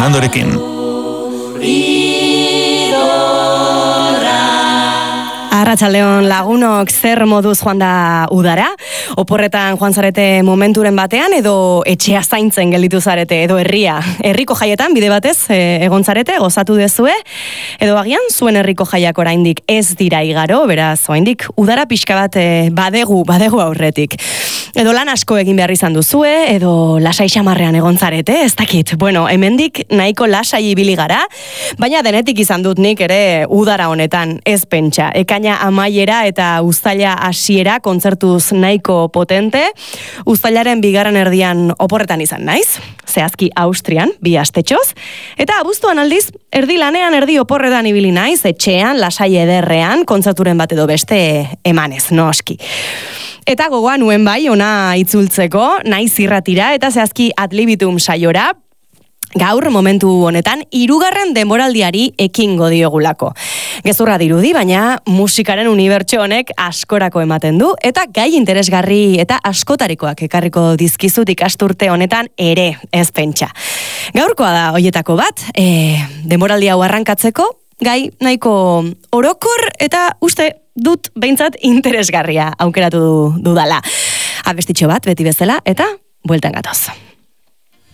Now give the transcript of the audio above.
Fernandorekin. Arratsaldeon lagunok, zer moduz joan da udara? Oporretan joan zarete momenturen batean edo etxea zaintzen gelditu zarete edo herriko jaietan bide batez egon zarete, gozatu dezue edo agian zuen herriko jaiak oraindik ez dira igaro, beraz oraindik udara pixka bat badegu aurretik. Edo lan asko egin behar izan duzue edo lasai xamarrean egon zarete, ez dakit. Bueno, hemendik nahiko lasai ibili gara, baina denetik izan dut nik ere udara honetan ez pentsa. Ekaina amaiera eta uztaila hasiera kontzertuz nahiko potente. Uztailaren bigarren erdian oporretan izan naiz, zehazki Austrian, 2 astetxoz. Eta abuztuan aldiz, erdi lanean erdi oporretan ibili naiz, etxean, lasai ederrean, kontzerturen bat edo beste emanez, noski. Eta gogoan nuen bai, ona itzultzeko, naiz irratira eta zehazki Ad Libitum saiora, gaur momentu honetan 3. denboraldiari ekingo diogulako. Gezurra dirudi, baina musikaren unibertso honek askorako ematen du eta gai interesgarri eta askotarikoak ekarriko dizkizut ikasturte honetan ere ez pentsa. Gaurkoa da hoietako bat, denboraldi hau arrankatzeko, gai nahiko orokor eta uste dut behintzat interesgarria aukeratu dudala. Abestitxo bat beti bezala eta bueltan gatoz.